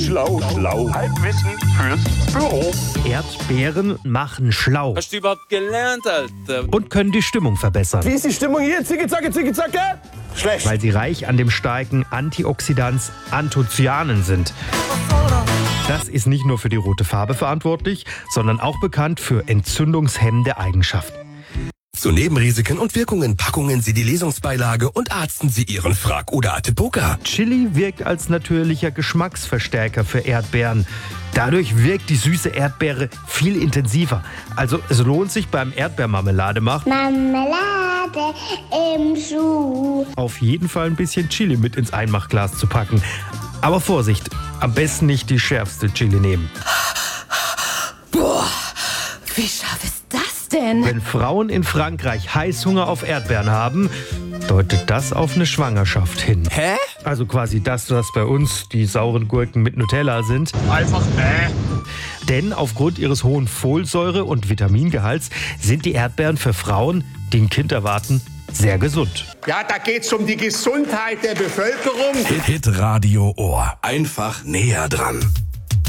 Schlau. Halbwissen fürs Büro. Erdbeeren machen schlau Hast du überhaupt gelernt, Alter? und können die Stimmung verbessern, Wie ist die Stimmung hier? Zicke, zacke, zicke, zacke? Schlecht. weil sie reich an dem starken Antioxidans Anthocyanen sind. Das ist nicht nur für die rote Farbe verantwortlich, sondern auch bekannt für entzündungshemmende Eigenschaften. Zu Nebenrisiken und Wirkungen packungen Sie die Lesungsbeilage und arzten Sie Ihren Frag- oder Atipoka. Chili wirkt als natürlicher Geschmacksverstärker für Erdbeeren. Dadurch wirkt die süße Erdbeere viel intensiver. Also es lohnt sich beim Erdbeermarmelade machen, Marmelade im Schuh. auf jeden Fall ein bisschen Chili mit ins Einmachglas zu packen. Aber Vorsicht, am besten nicht die schärfste Chili nehmen. Boah, wie scharf ist das denn? Wenn Frauen in Frankreich Heißhunger auf Erdbeeren haben, deutet das auf eine Schwangerschaft hin. Hä? Also quasi das, was bei uns die sauren Gurken mit Nutella sind. Einfach Denn aufgrund ihres hohen Folsäure- und Vitamingehalts sind die Erdbeeren für Frauen, die ein Kind erwarten, sehr gesund. Ja, da geht's um die Gesundheit der Bevölkerung. Hit Radio Ohr. Einfach näher dran.